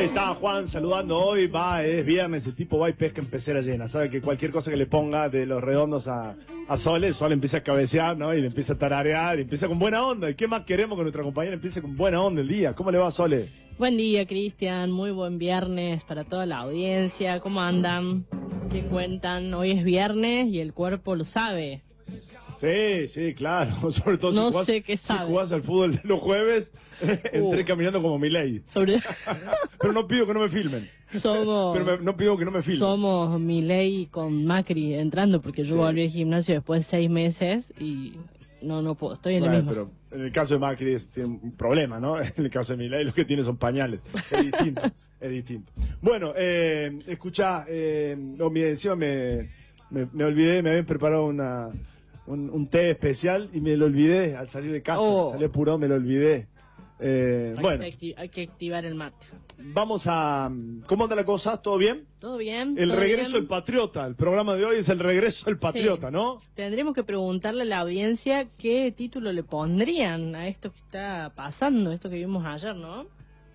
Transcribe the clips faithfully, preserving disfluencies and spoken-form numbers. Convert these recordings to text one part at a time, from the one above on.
Ahí está Juan saludando hoy, va, es viernes, el tipo va y pesca en pecera llena, sabe que cualquier cosa que le ponga de los redondos a, a Sole, Sole empieza a cabecear, ¿no? Y le empieza a tararear, y empieza con buena onda. ¿Y qué más queremos que nuestra compañera empiece con buena onda el día? ¿Cómo le va, Sole? Buen día, Cristian, muy buen viernes para toda la audiencia. ¿Cómo andan? ¿Qué cuentan? Hoy es viernes y el cuerpo lo sabe. Sí, sí, claro, sobre todo no si, jugás, sé qué sabe. si jugás al fútbol los jueves, uh. entré caminando como Milei. Sobre... Pero no pido que no me filmen. Somos... Pero me, no pido que no me filmen. Somos Milei con Macri entrando, porque yo sí. volví al gimnasio después de seis meses y no no puedo, estoy en bueno, el mismo. Pero en el caso de Macri es, tiene un problema, ¿no? En el caso de Milei lo que tiene son pañales. Es distinto, es distinto. Bueno, eh, escuchá, eh, no, mira, encima me, me, me olvidé, me habían preparado una... Un, un té especial y me lo olvidé al salir de casa, oh. salí apurado, me lo olvidé. Eh, hay, bueno, que acti hay que activar el mate. Vamos a... ¿Cómo anda la cosa? ¿Todo bien? Todo bien. El todo regreso bien. del patriota, el programa de hoy es el regreso del patriota, sí. ¿no? Tendremos que preguntarle a la audiencia qué título le pondrían a esto que está pasando, esto que vimos ayer, ¿no?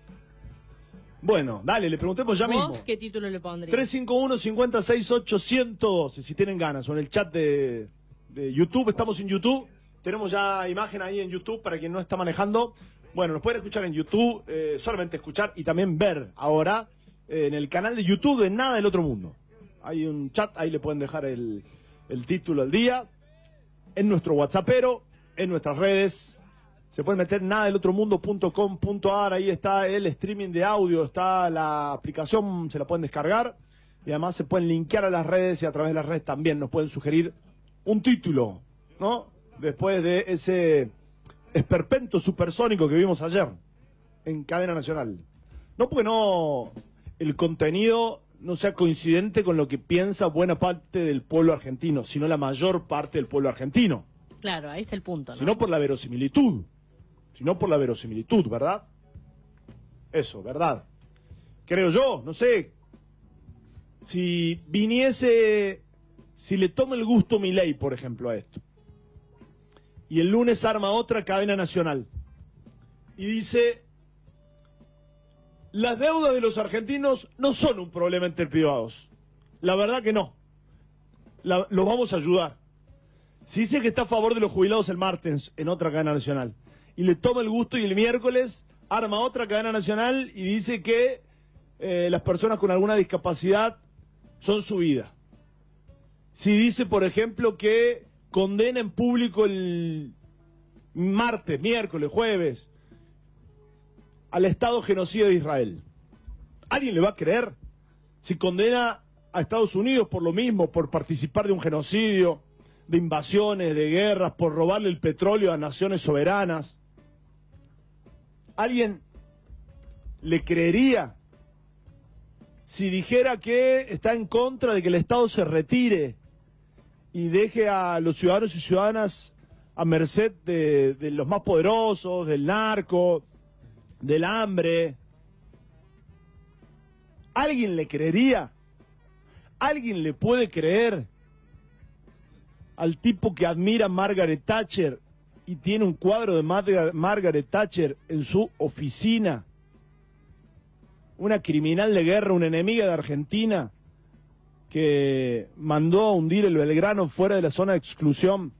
Bueno, dale, le preguntemos ya ¿Vos mismo. qué título le pondrías? tres cinco uno, cinco seis ocho, uno cero uno dos, si tienen ganas, o en el chat de... de YouTube, estamos en YouTube, tenemos ya imagen ahí en YouTube para quien no está manejando. Bueno, nos pueden escuchar en YouTube, eh, solamente escuchar y también ver ahora eh, en el canal de YouTube de Nada del Otro Mundo. Hay un chat, ahí le pueden dejar el, el título al día, en nuestro WhatsAppero, en nuestras redes. Se pueden meter nada del otro mundo punto com punto a r, ahí está el streaming de audio, está la aplicación, se la pueden descargar y además se pueden linkear a las redes y a través de las redes también nos pueden sugerir un título, ¿no? Después de ese esperpento supersónico que vimos ayer en cadena nacional. No porque no el contenido no sea coincidente con lo que piensa buena parte del pueblo argentino, sino la mayor parte del pueblo argentino. Claro, ahí está el punto, ¿no? Sino por la verosimilitud. Sino por la verosimilitud, ¿verdad? Eso, ¿verdad? Creo yo, no sé. Si viniese... Si le toma el gusto Milei, por ejemplo, a esto, y el lunes arma otra cadena nacional, y dice, las deudas de los argentinos no son un problema entre privados. La verdad que no. La, los vamos a ayudar. Si dice que está a favor de los jubilados el martes en otra cadena nacional, y le toma el gusto y el miércoles arma otra cadena nacional y dice que eh, las personas con alguna discapacidad son su vida. Si dice, por ejemplo, que condena en público el martes, miércoles, jueves al Estado genocida de Israel, ¿alguien le va a creer? Si condena a Estados Unidos por lo mismo, por participar de un genocidio, de invasiones, de guerras, por robarle el petróleo a naciones soberanas, ¿alguien le creería? Si dijera que está en contra de que el Estado se retire y deje a los ciudadanos y ciudadanas a merced de, de los más poderosos, del narco, del hambre, ¿alguien le creería? ¿Alguien le puede creer al tipo que admira a Margaret Thatcher y tiene un cuadro de Mar- Margaret Thatcher en su oficina? Una criminal de guerra, una enemiga de Argentina, que mandó a hundir el Belgrano fuera de la zona de exclusión.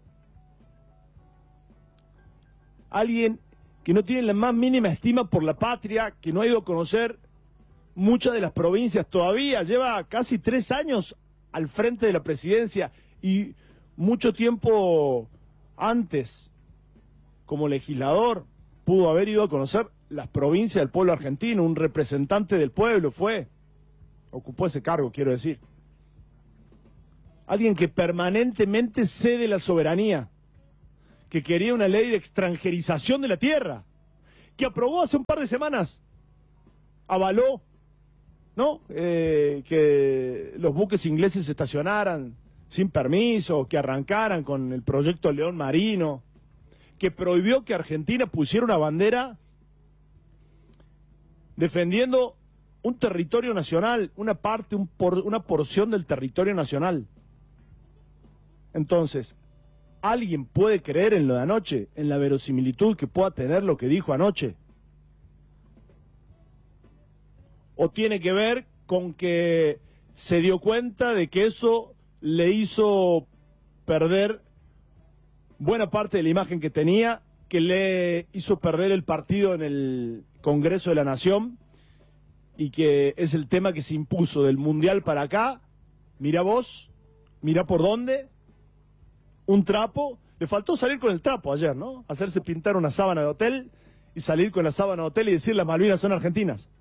Alguien que no tiene la más mínima estima por la patria, que no ha ido a conocer muchas de las provincias todavía, lleva casi tres años al frente de la presidencia y mucho tiempo antes, como legislador, pudo haber ido a conocer las provincias del pueblo argentino, un representante del pueblo fue. Ocupó ese cargo, quiero decir. Alguien que permanentemente cede la soberanía, que quería una ley de extranjerización de la tierra, que aprobó hace un par de semanas, avaló, ¿no? Eh, que los buques ingleses estacionaran sin permiso, que arrancaran con el proyecto León Marino, que prohibió que Argentina pusiera una bandera defendiendo un territorio nacional, una parte, un por, una porción del territorio nacional. Entonces, ¿alguien puede creer en lo de anoche, en la verosimilitud que pueda tener lo que dijo anoche? o tiene que ver con que se dio cuenta de que eso le hizo perder buena parte de la imagen que tenía, que le hizo perder el partido en el Congreso de la Nación y que es el tema que se impuso del Mundial para acá? Mira vos, mira por dónde, un trapo. Le faltó salir con el trapo ayer, ¿no? Hacerse pintar una sábana de hotel y salir con la sábana de hotel y decir las Malvinas son argentinas.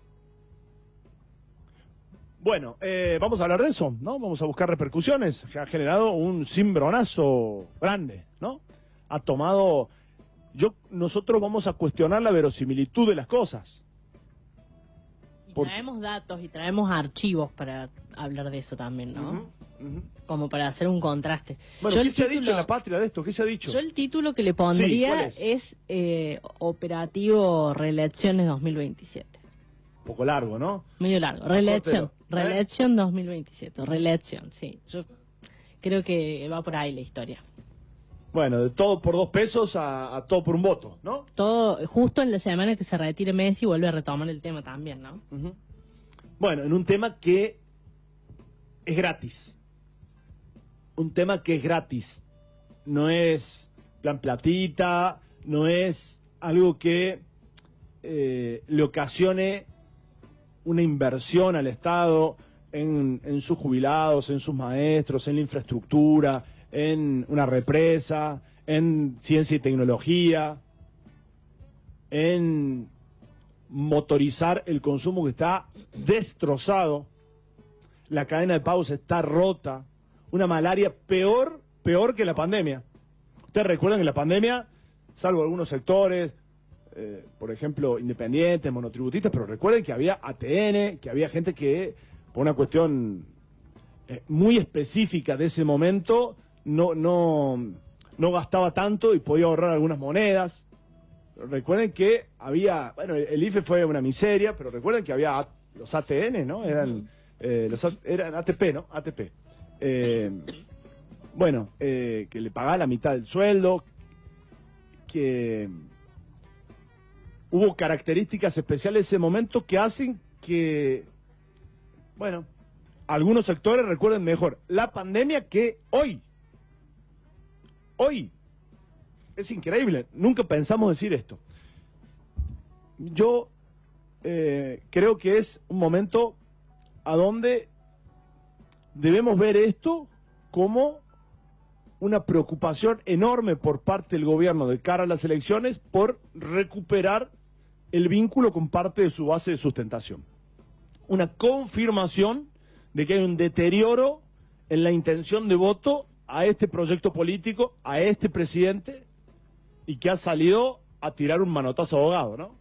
Bueno, eh, vamos a hablar de eso, ¿no? Vamos a buscar repercusiones. Ha generado un cimbronazo grande, ¿no? Ha tomado... Yo, nosotros vamos a cuestionar la verosimilitud de las cosas. Y traemos datos y traemos archivos para hablar de eso también, ¿no? Uh-huh, uh-huh. Como para hacer un contraste. Bueno, yo ¿qué el se título, ha dicho en la patria de esto? ¿Qué se ha dicho? Yo el título que le Sí, pondría ¿cuál es? es eh, Operativo Reelecciones dos mil veintisiete. Un poco largo, ¿no? Medio largo. Reelección. ¿Eh? Reelección dos mil veintisiete. Reelección, sí. Yo creo que va por ahí la historia. Bueno, de todo por dos pesos a, a todo por un voto, ¿no? Todo justo en la semana que se retire Messi vuelve a retomar el tema también, ¿no? Uh-huh. Bueno, en un tema que es gratis. Un tema que es gratis. No es plan platita, no es algo que eh, le ocasione una inversión al Estado en, en sus jubilados, en sus maestros, en la infraestructura, en una represa, en ciencia y tecnología, en motorizar el consumo que está destrozado, la cadena de pagos está rota, una malaria peor, peor que la pandemia. Ustedes recuerdan que la pandemia, salvo algunos sectores, eh, por ejemplo, independientes, monotributistas, pero recuerden que había A T N, que había gente que, por una cuestión eh, muy específica de ese momento, no, no, no gastaba tanto y podía ahorrar algunas monedas. Recuerden que había, bueno, el I F E fue una miseria, pero recuerden que había a, los A T N, ¿no? Eran, eh, los, eran A T P, ¿no? A T P. Eh, bueno, eh, que le pagaba la mitad del sueldo, que hubo características especiales en ese momento que hacen que, bueno, algunos sectores recuerden mejor la pandemia que hoy. Hoy. Es increíble, nunca pensamos decir esto. Yo eh, creo que es un momento a donde debemos ver esto como una preocupación enorme por parte del gobierno de cara a las elecciones por recuperar el vínculo con parte de su base de sustentación. Una confirmación de que hay un deterioro en la intención de voto a este proyecto político, a este presidente, y que ha salido a tirar un manotazo ahogado, ¿no?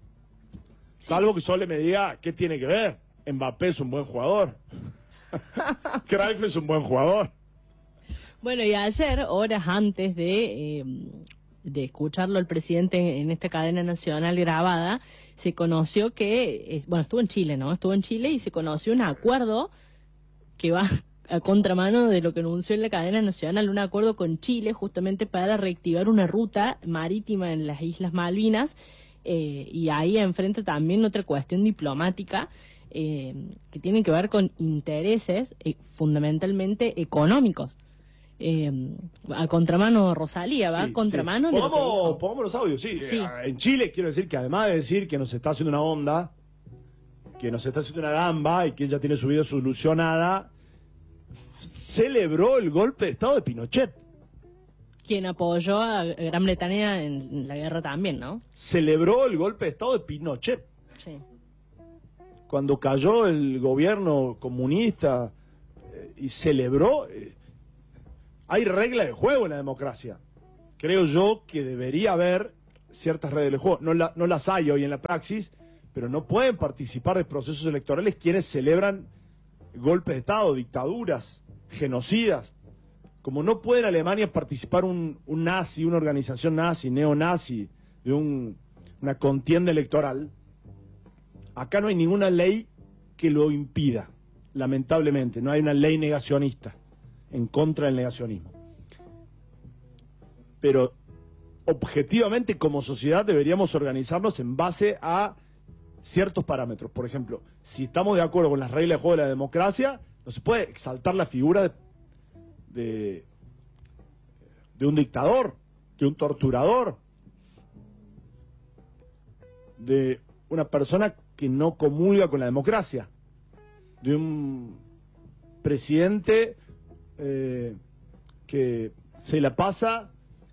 Salvo que Sole me diga, ¿qué tiene que ver? Mbappé es un buen jugador. Cruyff es un buen jugador. Bueno, y ayer, horas antes de, eh, de escucharlo el presidente en esta cadena nacional grabada, se conoció que, eh, bueno, estuvo en Chile, ¿no? Estuvo en Chile y se conoció un acuerdo que va a contramano de lo que anunció en la cadena nacional, un acuerdo con Chile justamente para reactivar una ruta marítima en las Islas Malvinas, eh, y ahí enfrente también otra cuestión diplomática eh, que tiene que ver con intereses eh, fundamentalmente económicos. Eh, a contramano Rosalía, va Sí, a contramano sí. de lo que Pongamos, dijo. pongamos los audios, sí. Sí. En Chile quiero decir que además de decir que nos está haciendo una onda, que nos está haciendo una gamba y que ella tiene su vida solucionada, celebró el golpe de Estado de Pinochet. Quien apoyó a Gran Bretaña en la guerra también, ¿no? Celebró el golpe de Estado de Pinochet. Sí. Cuando cayó el gobierno comunista eh, y celebró, eh, hay reglas de juego en la democracia. Creo yo que debería haber ciertas reglas de juego. No, la, no las hay hoy en la praxis, pero no pueden participar de procesos electorales quienes celebran golpes de Estado, dictaduras, genocidas. Como no puede en Alemania participar un, un nazi, una organización nazi, neonazi, de un, una contienda electoral, acá no hay ninguna ley que lo impida, lamentablemente. No hay una ley negacionista en contra del negacionismo. Pero objetivamente como sociedad deberíamos organizarnos en base a ciertos parámetros. Por ejemplo, si estamos de acuerdo con las reglas de juego de la democracia, no se puede exaltar la figura de, de, de un dictador, de un torturador, de una persona que no comulga con la democracia, de un presidente eh, que se la pasa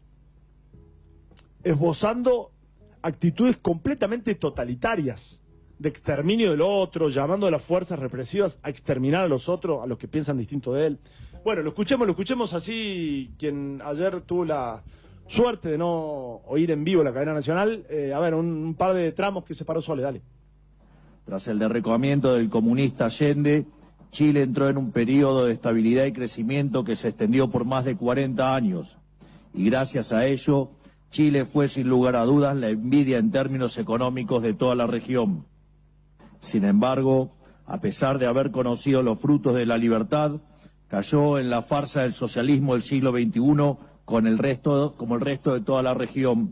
esbozando actitudes completamente totalitarias, de exterminio del otro, llamando a las fuerzas represivas a exterminar a los otros, a los que piensan distinto de él. Bueno, lo escuchemos, lo escuchemos así, quien ayer tuvo la suerte de no oír en vivo la cadena nacional. Eh, a ver, un, un par de tramos que se paró Sole, dale. Tras el derrocamiento del comunista Allende, Chile entró en un periodo de estabilidad y crecimiento que se extendió por más de cuarenta años. Y gracias a ello, Chile fue sin lugar a dudas la envidia en términos económicos de toda la región. Sin embargo, a pesar de haber conocido los frutos de la libertad, cayó en la farsa del socialismo del siglo veintiuno con el resto, como el resto de toda la región.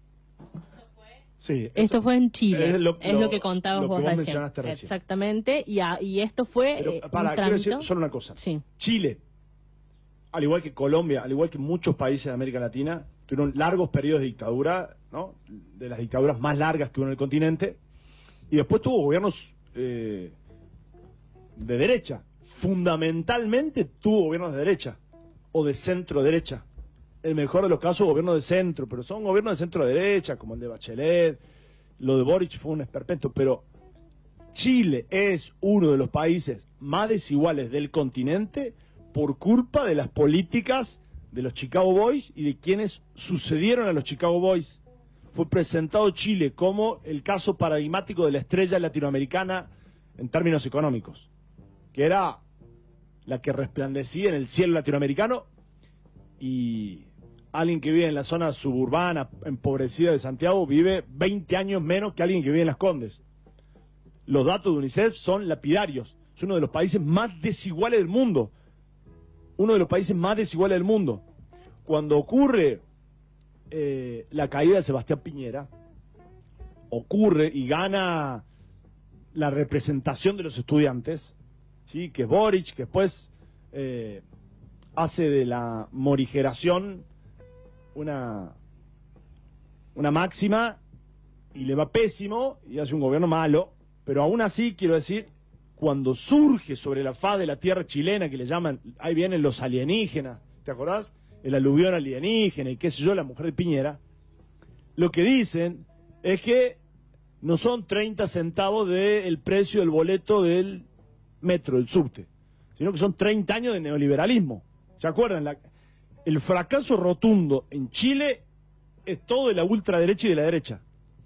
Sí, esto fue en Chile, es lo, es lo, lo que contabas lo vos, que vos recién. recién. Exactamente, y, a, y esto fue Pero, eh, para, un quiero trámite. decir solo una cosa. Sí. Chile, al igual que Colombia, al igual que muchos países de América Latina, tuvieron largos periodos de dictadura, ¿no? De las dictaduras más largas que hubo en el continente, y después tuvo gobiernos eh, de derecha. Fundamentalmente tuvo gobiernos de derecha o de centro-derecha. El mejor de los casos, gobiernos de centro, pero son gobiernos de centro-derecha, como el de Bachelet. Lo de Boric fue un esperpento, pero Chile es uno de los países más desiguales del continente por culpa de las políticas de los Chicago Boys y de quienes sucedieron a los Chicago Boys. Fue presentado Chile como el caso paradigmático de la estrella latinoamericana en términos económicos, que era la que resplandecía en el cielo latinoamericano, y alguien que vive en la zona suburbana, empobrecida de Santiago, vive veinte años menos que alguien que vive en Las Condes. Los datos de UNICEF son lapidarios. Es uno de los países más desiguales del mundo. Uno de los países más desiguales del mundo. Cuando ocurre eh, la caída de Sebastián Piñera, ocurre y gana la representación de los estudiantes, ¿sí? Que es Boric, que después eh, hace de la morigeración una, una máxima y le va pésimo y hace un gobierno malo, pero aún así, quiero decir, cuando surge sobre la faz de la tierra chilena, que le llaman, ahí vienen los alienígenas, ¿te acordás? El aluvión alienígena y qué sé yo, la mujer de Piñera, lo que dicen es que no son treinta centavos del precio del boleto del metro, del subte, sino que son treinta años de neoliberalismo. ¿Se acuerdan? La, el fracaso rotundo en Chile es todo de la ultraderecha y de la derecha.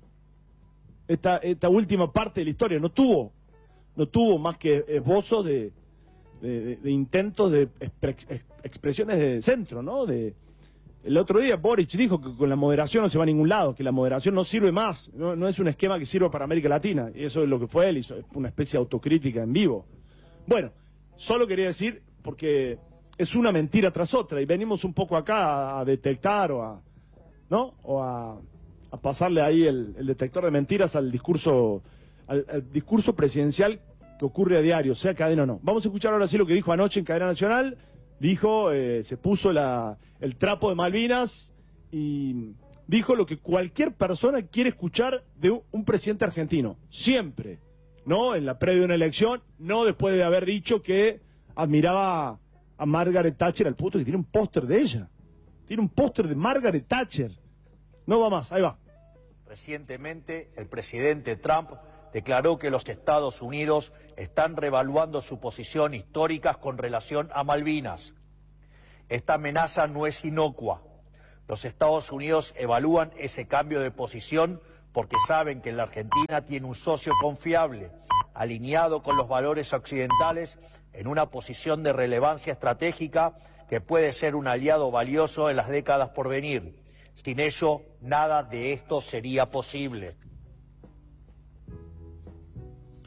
Esta, esta última parte de la historia no tuvo, no tuvo más que esbozos de, de, de, de intentos de expre, expresiones de centro, ¿no? De, el otro día Boric dijo que con la moderación no se va a ningún lado, que la moderación no sirve más, no, no es un esquema que sirva para América Latina, y eso es lo que fue él, hizo una especie de autocrítica en vivo. Bueno, solo quería decir, porque es una mentira tras otra, y venimos un poco acá a detectar o a, ¿no? O a, a pasarle ahí el, el detector de mentiras al discurso, al, al discurso presidencial que ocurre a diario, sea cadena o no. Vamos a escuchar ahora sí lo que dijo anoche en Cadena Nacional. Dijo, eh, se puso la, el trapo de Malvinas y dijo lo que cualquier persona quiere escuchar de un, un presidente argentino, siempre, ¿no? En la previa de una elección, no después de haber dicho que admiraba a Margaret Thatcher, al puto que tiene un póster de ella. Tiene un póster de Margaret Thatcher. No va más, ahí va. Recientemente, el presidente Trump declaró que los Estados Unidos están revaluando su posición histórica con relación a Malvinas. Esta amenaza no es inocua. Los Estados Unidos evalúan ese cambio de posición porque saben que la Argentina tiene un socio confiable, alineado con los valores occidentales, en una posición de relevancia estratégica que puede ser un aliado valioso en las décadas por venir. Sin ello, nada de esto sería posible.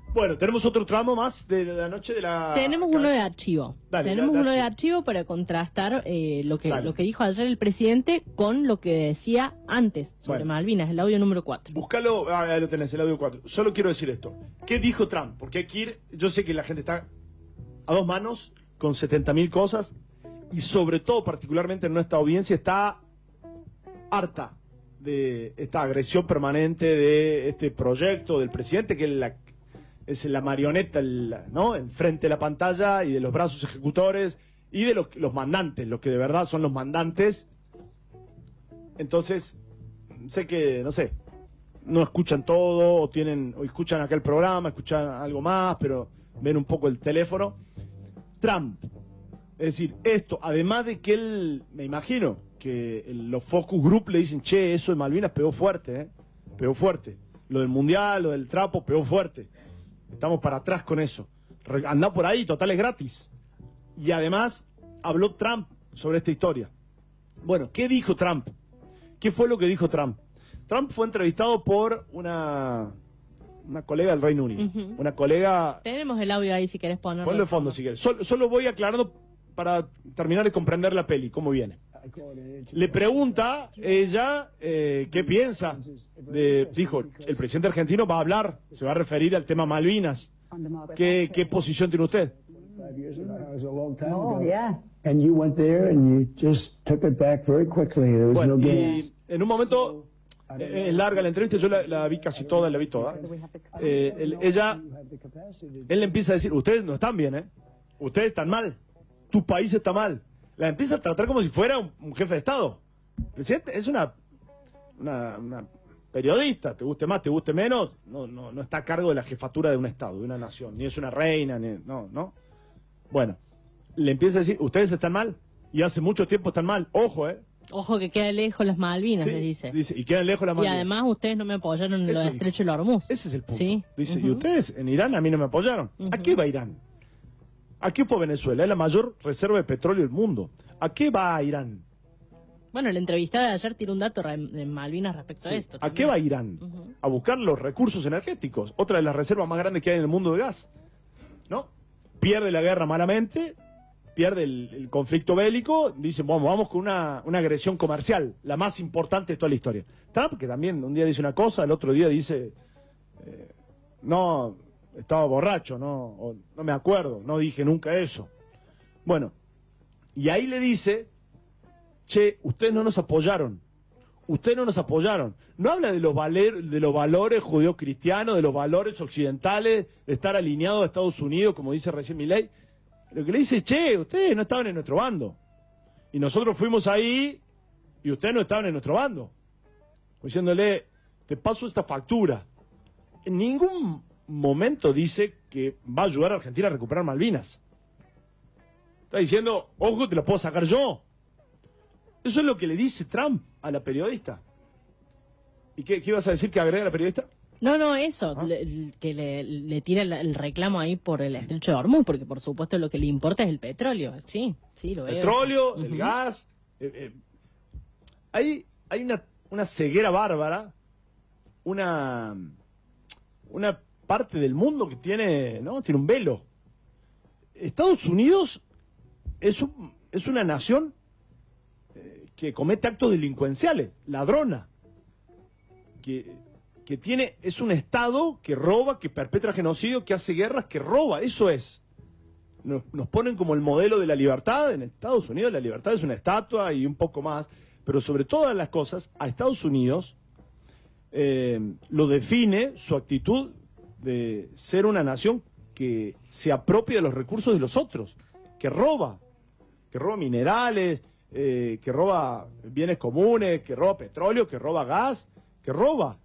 Bueno, tenemos otro tramo más de la noche de la... Tenemos uno de archivo. Dale, Tenemos da- da- uno de archivo para contrastar eh, lo que Dale. lo que dijo ayer el presidente con lo que decía antes sobre Bueno. Malvinas, el audio número cuatro. Búscalo, ah, ahí lo tenés, el audio cuatro. Solo quiero decir esto. ¿Qué dijo Trump? Porque hay que ir, yo sé que la gente está a dos manos, con setenta mil cosas, y sobre todo, particularmente en nuestra audiencia, está harta de esta agresión permanente de este proyecto del presidente, que es la, es la marioneta, el, ¿no? Enfrente de la pantalla y de los brazos ejecutores y de los, los mandantes, los que de verdad son los mandantes. Entonces, sé que, no sé, no escuchan todo, o tienen, o escuchan aquel programa, escuchan algo más, pero ven un poco el teléfono. Trump, es decir, esto, además de que él, me imagino, que el- los focus group le dicen, che, eso de Malvinas pegó fuerte, ¿eh? Pegó fuerte. Lo del Mundial, lo del trapo, pegó fuerte. Estamos para atrás con eso. Re- Andá por ahí, total es gratis. Y además, habló Trump sobre esta historia. Bueno, ¿qué dijo Trump? ¿Qué fue lo que dijo Trump? Trump fue entrevistado por una, una colega del Reino Unido. Ujú. Una colega... Tenemos el audio ahí si querés ponerlo. Ponlo de fondo si quieres. Solo, solo voy aclarando para terminar de comprender la peli, cómo viene. Le pregunta ella eh, qué piensa. De, dijo, el presidente argentino va a hablar, se va a referir al tema Malvinas. ¿Qué, qué posición tiene usted? Oh, yeah. And you went there and you just took it back very quickly. There was Bueno, no y game. en un momento, eh, es larga la entrevista, yo la, la vi casi toda, la vi toda. Eh, él- ella, él le empieza a decir, ustedes no están bien, ¿eh? Ustedes están mal. Tu país está mal. La empieza a tratar como si fuera un, un jefe de Estado. El presidente es una, una, una periodista, te guste más, te guste menos, no, no, no está a cargo de la jefatura de un Estado, de una nación, ni es una reina, ni, no, no. Bueno, le empieza a decir, ustedes están mal, y hace mucho tiempo están mal, ojo, ¿eh? Ojo que queda lejos las Malvinas, Sí, le dice. dice, y quedan lejos la Y Malvinas. además ustedes no me apoyaron en Eso lo del dijo. estrecho de Hormuz. Ese es el punto. Sí. Dice, y Ujú. ustedes en Irán a mí no me apoyaron. ¿A Ujú. qué va Irán? ¿A qué fue Venezuela? Es la mayor reserva de petróleo del mundo. ¿A qué va Irán? Bueno, la entrevistada de ayer tiró un dato re- de Malvinas respecto Sí. a esto. ¿A también. qué va Irán? Ujú. A buscar los recursos energéticos. Otra de las reservas más grandes que hay en el mundo de gas. ¿No? Pierde la guerra malamente, pierde el, el conflicto bélico, dicen, vamos, vamos con una, una agresión comercial, la más importante de toda la historia. Trump, que también un día dice una cosa, el otro día dice, eh, no, estaba borracho, no, o, no me acuerdo, no dije nunca eso. Bueno, y ahí le dice, che, ustedes no nos apoyaron, ustedes no nos apoyaron. No habla de los, valer, de los valores judeocristianos, de los valores occidentales, de estar alineado a Estados Unidos, como dice recién Milei. Lo que le dice, che, ustedes no estaban en nuestro bando. Y nosotros fuimos ahí y ustedes no estaban en nuestro bando. Diciéndole, te paso esta factura. En ningún momento dice que va a ayudar a Argentina a recuperar Malvinas. Está diciendo, ojo, te lo puedo sacar yo. Eso es lo que le dice Trump a la periodista. ¿Y qué, qué ibas a decir que agrega la periodista? No, no, eso, Ah. le- que le, le tira el, el reclamo ahí por el estrecho de Hormuz, porque por supuesto lo que le importa es el petróleo. Sí, sí, lo veo. Petróleo, el Ujú. gas. eh, eh, hay hay una, una ceguera bárbara, una, una parte del mundo que tiene, ¿no? Tiene un velo. Estados Unidos es, un- es una nación eh, que comete actos delincuenciales, ladrona, que, que tiene, es un Estado que roba, que perpetra genocidio, que hace guerras, que roba, eso es. Nos, nos ponen como el modelo de la libertad. En Estados Unidos la libertad es una estatua y un poco más, pero sobre todas las cosas, a Estados Unidos eh, lo define su actitud de ser una nación que se apropia de los recursos de los otros, que roba, que roba minerales, eh, que roba bienes comunes, que roba petróleo, que roba gas, que roba,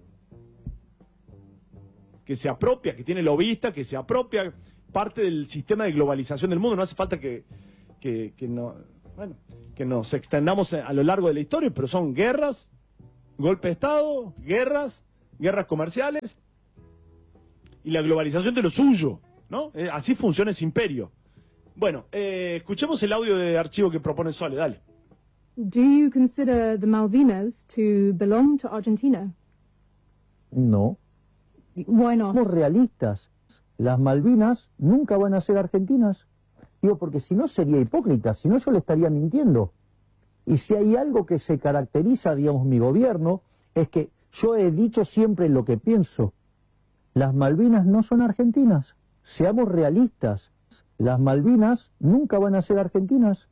que se apropia, que tiene lobista, que se apropia parte del sistema de globalización del mundo. No hace falta que, que, que, no, bueno, que nos extendamos a lo largo de la historia, pero son guerras, golpe de Estado, guerras, guerras comerciales y la globalización de lo suyo, ¿no? Eh, así funciona ese imperio. Bueno, eh, escuchemos el audio de archivo que propone Sole, dale. Do you consider the Malvinas to belong to Argentina? No, Why not? somos realistas. las Malvinas nunca van a ser argentinas. Digo, porque si no sería hipócrita, si no yo le estaría mintiendo. Y si hay algo que se caracteriza, digamos, mi gobierno, es que yo he dicho siempre lo que pienso. Las Malvinas no son argentinas. Seamos realistas. Las Malvinas nunca van a ser argentinas.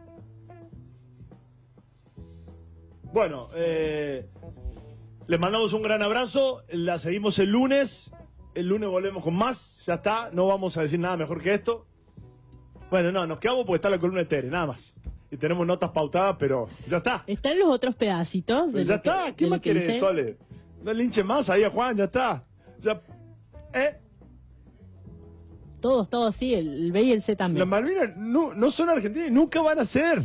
Bueno, eh, les mandamos un gran abrazo. La seguimos el lunes. El lunes volvemos con más. Ya está. No vamos a decir nada mejor que esto. Bueno, no, nos quedamos porque está la columna de Tere, nada más. Y tenemos notas pautadas, pero ya está. Están los otros pedacitos. De ya lo está. que, ¿Qué de más lo que querés, dice. Sole? No linche más ahí a Juan, ya está. Ya. ¿Eh? Todos, todos, sí, el, el B y el C también. Las Malvinas no, no son argentinas y nunca van a ser.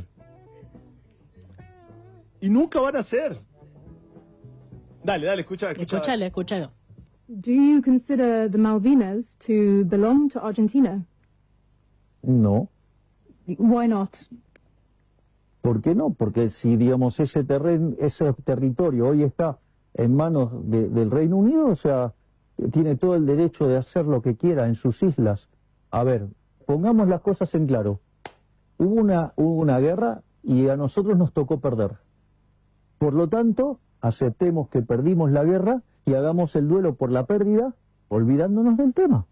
Y nunca van a ser. Dale, dale, escucha, escucha. Escúchalo, escúchalo. Do you consider the Malvinas to belong to Argentina? No. Why not? ¿Por qué no? Porque si, digamos, ese terreno, ese territorio hoy está en manos de, del Reino Unido, o sea, tiene todo el derecho de hacer lo que quiera en sus islas. A ver, pongamos las cosas en claro. Hubo una, hubo una guerra y a nosotros nos tocó perder. Por lo tanto, aceptemos que perdimos la guerra y hagamos el duelo por la pérdida, olvidándonos del tema.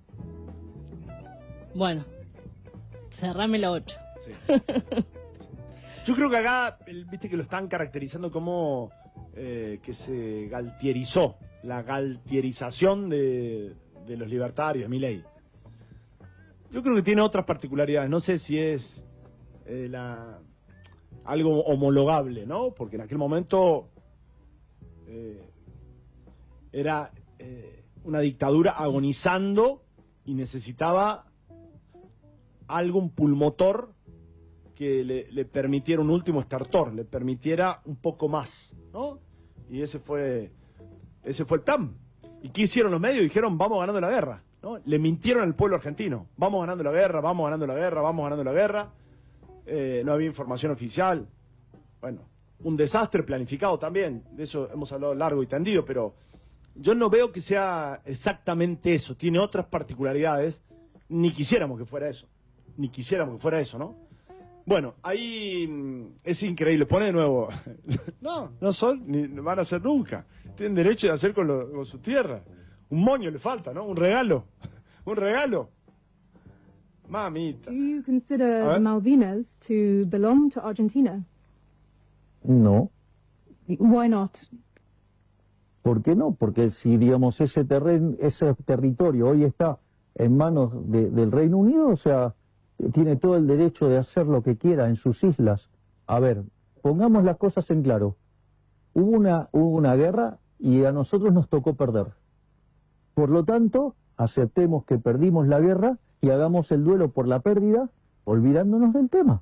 Bueno, cerrame la ocho. Sí. Yo creo que acá, el- viste que lo están caracterizando como eh, que se galtierizó, la galtierización de, de los libertarios, Milei. Yo creo que tiene otras particularidades, no sé si es eh, la, algo homologable, ¿no? Porque en aquel momento eh, era eh, una dictadura agonizando y necesitaba algo, un pulmotor que le, le permitiera un último estertor, le permitiera un poco más, ¿no? Y ese fue ese fue el plan. ¿Y qué hicieron los medios? Dijeron, vamos ganando la guerra, ¿no? Le mintieron al pueblo argentino, vamos ganando la guerra, vamos ganando la guerra, vamos ganando la guerra. Eh, no había información oficial. Bueno, un desastre planificado también, de eso hemos hablado largo y tendido, pero yo no veo que sea exactamente eso, tiene otras particularidades, ni quisiéramos que fuera eso, ni quisiéramos que fuera eso, ¿no? Bueno, ahí mm, es increíble, pone de nuevo, no, no son, ni van a ser nunca, tienen derecho de hacer con, lo- con su tierra, un moño le falta, ¿no? Un regalo, un regalo, mamita. Do you consider A ver. the Malvinas to belong to Argentina? No. Why not? ¿Por qué no? Porque si, digamos, ese terreno, ese territorio hoy está en manos de- del Reino Unido, o sea, tiene todo el derecho de hacer lo que quiera en sus islas. A ver, pongamos las cosas en claro. Hubo una, hubo una guerra y a nosotros nos tocó perder. Por lo tanto, aceptemos que perdimos la guerra y hagamos el duelo por la pérdida, olvidándonos del tema.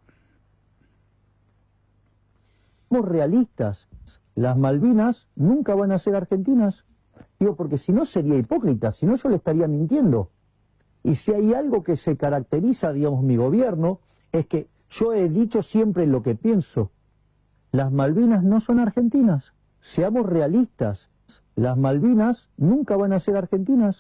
Somos realistas. Las Malvinas nunca van a ser argentinas. Digo, porque si no sería hipócrita, si no yo le estaría mintiendo. Y si hay algo que se caracteriza, digamos, mi gobierno, es que yo he dicho siempre lo que pienso. Las Malvinas no son argentinas. Seamos realistas. Las Malvinas nunca van a ser argentinas.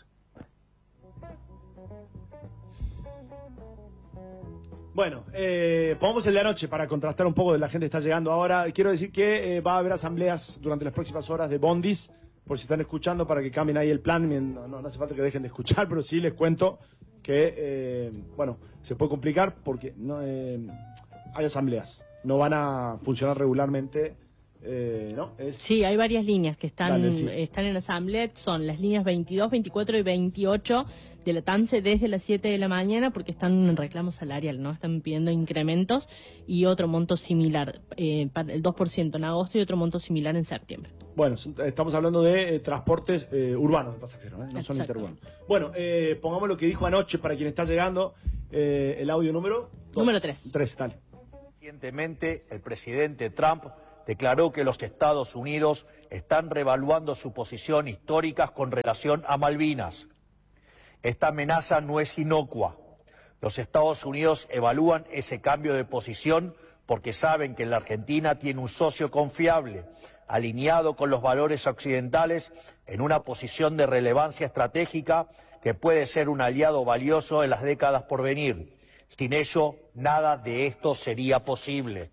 Bueno, eh, pongamos el de anoche para contrastar un poco de la gente que está llegando ahora. Quiero decir que eh, va a haber asambleas durante las próximas horas de bondis, por si están escuchando, para que cambien ahí el plan. No, no, no hace falta que dejen de escuchar, pero sí les cuento que, eh, bueno, se puede complicar porque no, eh, hay asambleas. No van a funcionar regularmente, eh, ¿no? Es, Sí, hay varias líneas que están, Dale, sí. están en asamblea. Son las líneas veintidós, veinticuatro y veintiocho de la TAMSE desde las siete de la mañana porque están en reclamo salarial, ¿no? Están pidiendo incrementos y otro monto similar, eh, para el dos por ciento en agosto y otro monto similar en septiembre. Bueno, son- estamos hablando de eh, transportes eh, urbanos de pasajeros, ¿eh? No son Exactamente. interurbanos. Bueno, eh, pongamos lo que dijo anoche para quien está llegando, eh, el audio número dos. Número tres. Tres, dale. Recientemente, el presidente Trump declaró que los Estados Unidos están revaluando su posición histórica con relación a Malvinas. Esta amenaza no es inocua. Los Estados Unidos evalúan ese cambio de posición porque saben que la Argentina tiene un socio confiable, alineado con los valores occidentales, en una posición de relevancia estratégica que puede ser un aliado valioso en las décadas por venir. Sin ello, nada de esto sería posible.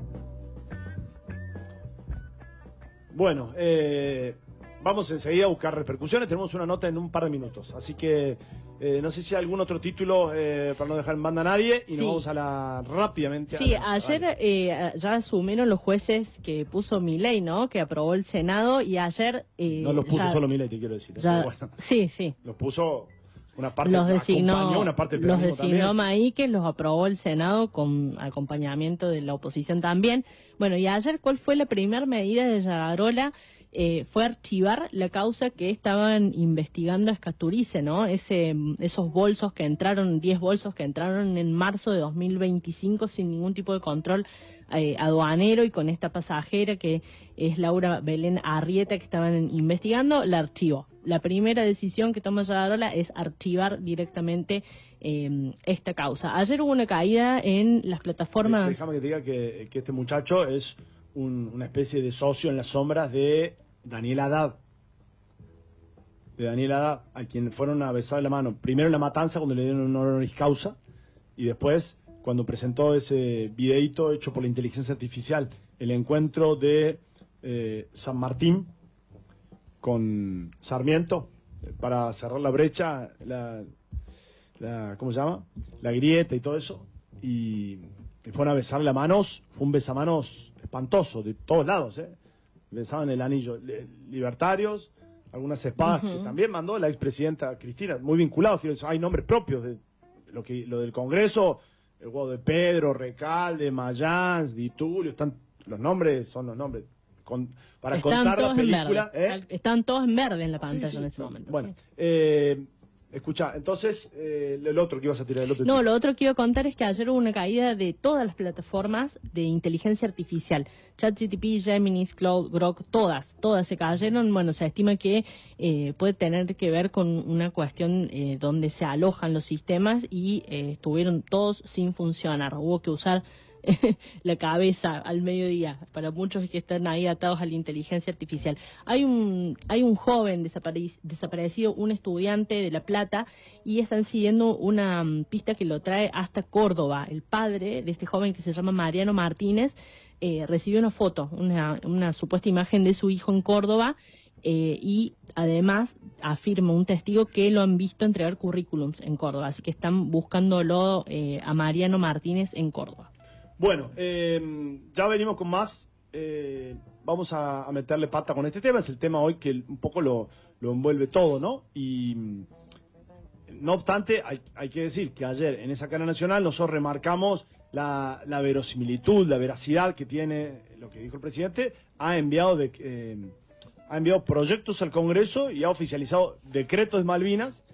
Bueno, eh, vamos enseguida a buscar repercusiones. Tenemos una nota en un par de minutos. Así que eh, no sé si hay algún otro título eh, para no dejar en banda a nadie. Y Sí. nos vamos a la rápidamente. Sí, a la, ayer eh, ya asumieron los jueces que puso Milei, ¿no? Que aprobó el Senado y ayer... Eh, No los puso ya- solo Milei, te quiero decir. ya- Pero bueno, Sí, sí. los puso una parte, Los designó, acompañó una parte del los peronismo designó también. Maíque, los aprobó el Senado con acompañamiento de la oposición también. Bueno, y ayer, ¿cuál fue la primera medida de Yagarola? Eh, fue archivar la causa que estaban investigando a Escaturice, ¿no? Ese, esos bolsos que entraron, diez bolsos que entraron en marzo de dos mil veinticinco sin ningún tipo de control eh, aduanero y con esta pasajera que es Laura Belén Arrieta que estaban investigando, la archivó. La primera decisión que toma Yagarola es archivar directamente eh, esta causa. Ayer hubo una caída en las plataformas... Déjame que te diga que, que este muchacho es un- una especie de socio en las sombras de Daniel Haddad. De Daniel Haddad, a quien fueron a besar la mano. Primero en la matanza, cuando le dieron un honoris causa, y después, cuando presentó ese videíto hecho por la inteligencia artificial, el encuentro de eh, San Martín con Sarmiento, eh, para cerrar la brecha, la, la, ¿cómo se llama? La grieta y todo eso. Y, y fueron a besarle las manos. Fue un besamanos espantoso, de todos lados, ¿eh? Besaban el anillo. Le- libertarios, algunas espadas que Ujú. también mandó la expresidenta Cristina, muy vinculados. Quiero decir, hay nombres propios de lo que lo del Congreso, el juego de Pedro, Recalde, Mayans, Di Tulio, están, los nombres son los nombres. Con, para Están contar la todos en película. verde. ¿eh? Están todos en verde en la Sí, pantalla sí, en ese no, momento. Bueno, sí. eh, escucha, entonces, eh, el otro que ibas a tirar, el otro. No, chico. lo otro que iba a contar es que ayer hubo una caída de todas las plataformas de inteligencia artificial. ChatGPT, Gemini, Cloud, Grok, todas, todas se cayeron. Bueno, se estima que eh, puede tener que ver con una cuestión eh, donde se alojan los sistemas y eh, estuvieron todos sin funcionar. Hubo que usar la cabeza al mediodía para muchos que están ahí atados a la inteligencia artificial. Hay un hay un joven desapareci- desaparecido, un estudiante de La Plata, y están siguiendo una mm, pista que lo trae hasta Córdoba. El padre de este joven, que se llama Mariano Martínez, eh, recibió una foto, una, una supuesta imagen de su hijo en Córdoba, eh, y además afirma un testigo que lo han visto entregar currículums en Córdoba, así que están buscándolo eh, a Mariano Martínez en Córdoba. Bueno, eh, ya venimos con más. Eh, vamos a, a meterle pata con este tema. Es el tema hoy que un poco lo, lo envuelve todo, ¿no? Y mm, no obstante, hay, hay que decir que ayer en esa cadena nacional nosotros remarcamos la, la verosimilitud, la veracidad que tiene lo que dijo el presidente. Ha enviado, de, eh, ha enviado proyectos al Congreso y ha oficializado decretos de Malvinas.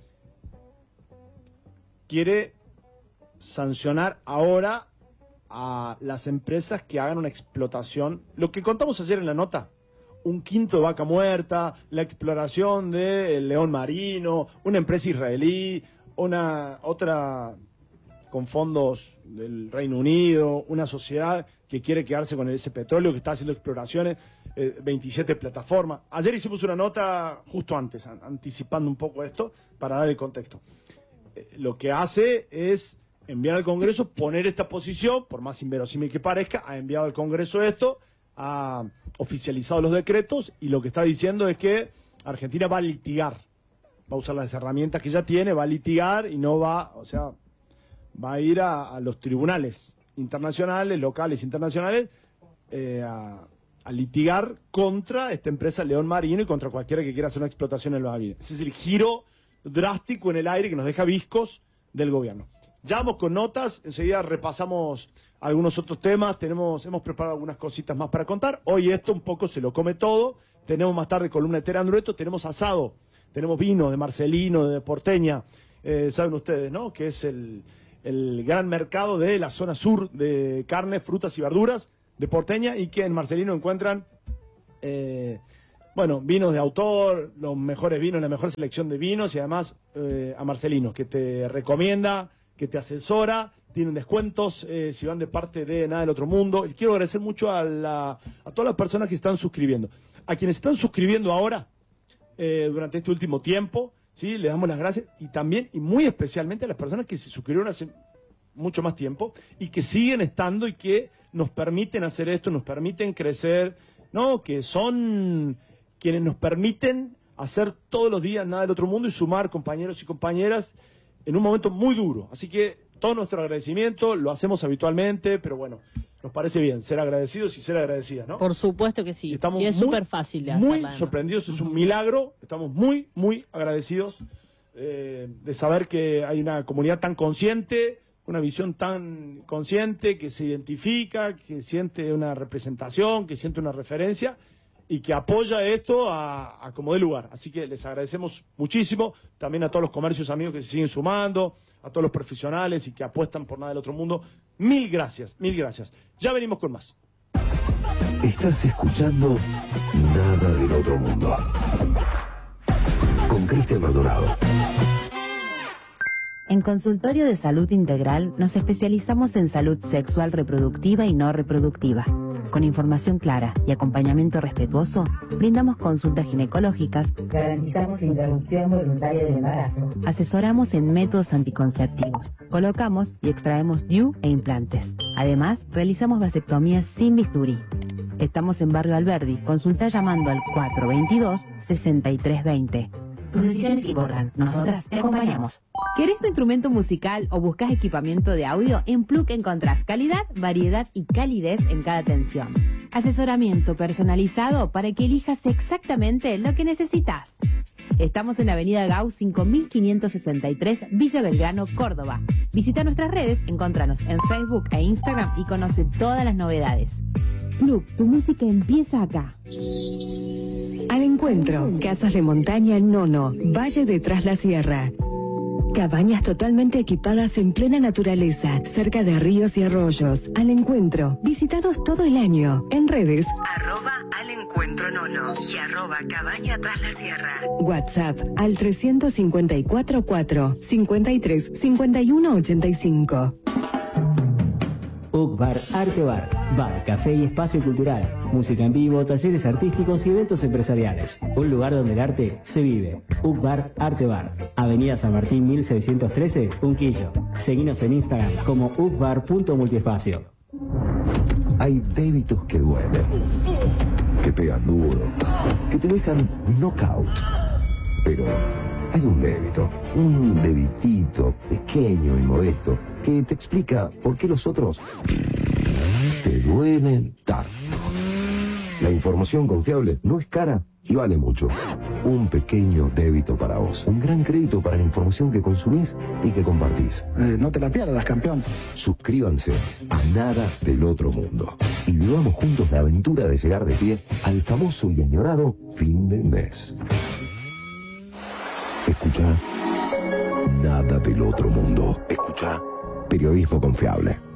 Quiere sancionar ahora a las empresas que hagan una explotación. Lo que contamos ayer en la nota, un quinto de vaca muerta, la exploración del león marino, una empresa israelí, una otra con fondos del Reino Unido, una sociedad que quiere quedarse con ese petróleo, que está haciendo exploraciones, eh, veintisiete plataformas. Ayer hicimos una nota justo antes, an- anticipando un poco esto, para dar el contexto. Eh, lo que hace es enviar al Congreso, poner esta posición, por más inverosímil que parezca, ha enviado al Congreso esto, ha oficializado los decretos y lo que está diciendo es que Argentina va a litigar, va a usar las herramientas que ya tiene, va a litigar y no va, o sea, va a ir a, a los tribunales internacionales, locales, internacionales, eh, a, a litigar contra esta empresa León Marino y contra cualquiera que quiera hacer una explotación en los aviones. Ese es el giro drástico en el aire que nos deja viscos del gobierno. Ya vamos con notas, enseguida repasamos algunos otros temas, tenemos, hemos preparado algunas cositas más para contar. Hoy esto un poco se lo come todo, tenemos más tarde columna de Terán Dureto, tenemos asado, tenemos vino de Marcelino, de Porteña, eh, saben ustedes, ¿no? Que es el, el gran mercado de la zona sur de carne, frutas y verduras de Porteña, y que en Marcelino encuentran, eh, bueno, vinos de autor, los mejores vinos, la mejor selección de vinos, y además eh, a Marcelino, que te recomienda, que te asesora, tienen descuentos eh, si van de parte de Nada del Otro Mundo. Y quiero agradecer mucho a, la, a todas las personas que están suscribiendo. A quienes están suscribiendo ahora, eh, durante este último tiempo, ¿sí? Le damos las gracias y también, y muy especialmente a las personas que se suscribieron hace mucho más tiempo y que siguen estando y que nos permiten hacer esto, nos permiten crecer, ¿no? Que son quienes nos permiten hacer todos los días Nada del Otro Mundo y sumar compañeros y compañeras en un momento muy duro. Así que todo nuestro agradecimiento, lo hacemos habitualmente, pero bueno, nos parece bien ser agradecidos y ser agradecidas, ¿no? Por supuesto que sí. Y, estamos y es súper fácil de hacerla. Muy sorprendidos, es un milagro. Estamos muy, muy agradecidos eh, de saber que hay una comunidad tan consciente, una visión tan consciente, que se identifica, que siente una representación, que siente una referencia y que apoya esto a, a como dé lugar. Así que les agradecemos muchísimo, también a todos los comercios amigos que se siguen sumando, a todos los profesionales y que apuestan por Nada del Otro Mundo. Mil gracias, mil gracias. Ya venimos con más. Estás escuchando Nada del Otro Mundo con Cristian Maldonado. En Consultorio de Salud Integral nos especializamos en salud sexual reproductiva y no reproductiva. Con información clara y acompañamiento respetuoso, brindamos consultas ginecológicas, garantizamos interrupción voluntaria del embarazo, asesoramos en métodos anticonceptivos, colocamos y extraemos D I U e implantes. Además, realizamos vasectomías sin bisturí. Estamos en Barrio Alberdi. Consulta llamando al cuatro veintidós, sesenta y tres veinte. Tus decisiones importan. Nosotras te acompañamos. ¿Querés tu instrumento musical o buscas equipamiento de audio? En Plug encontrás calidad, variedad y calidez en cada atención. Asesoramiento personalizado para que elijas exactamente lo que necesitas. Estamos en la avenida Gauss cinco mil quinientos sesenta y tres, Villa Belgrano, Córdoba. Visita nuestras redes, encontranos en Facebook e Instagram y conoce todas las novedades. Plug, tu música empieza acá. Al encuentro, casas de montaña Nono, Valle de Tras la Sierra. Cabañas totalmente equipadas en plena naturaleza, cerca de ríos y arroyos. Al encuentro, visitados todo el año. En redes, arroba al encuentro nono y arroba cabaña tras la sierra. WhatsApp al trescientos cincuenta y cuatro cuatro, cincuenta y tres, cincuenta y uno ochenta y cinco. U C Bar Arte Bar, bar, café y espacio cultural, música en vivo, talleres artísticos y eventos empresariales. Un lugar donde el arte se vive. U C Bar Arte Bar, Avenida San Martín mil seiscientos trece, Unquillo. Seguinos en Instagram como u c bar punto multiespacio. Hay débitos que duelen, que pegan duro, que te dejan knockout. Pero hay un débito, un debitito pequeño y modesto que te explica por qué los otros te duelen tanto. La información confiable no es cara y vale mucho. Un pequeño débito para vos, un gran crédito para la información que consumís y que compartís. Eh, no te la pierdas, campeón. Suscríbanse a Nada del Otro Mundo y vivamos juntos la aventura de llegar de pie al famoso y añorado fin del mes. Escucha Nada del Otro Mundo. Escucha periodismo confiable.